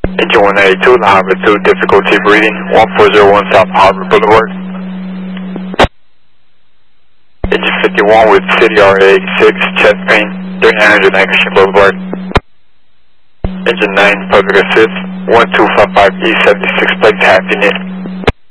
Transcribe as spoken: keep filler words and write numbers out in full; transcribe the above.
Engine one eighty-two, La Habra two, difficulty breathing, one four zero one South Harbor Boulevard. Engine fifty-one with City R A eighty-six, chest pain, thirty-nine hundred Anchorage Boulevard. Engine nine, public assist, one two five five E seventy-six, plate half unit.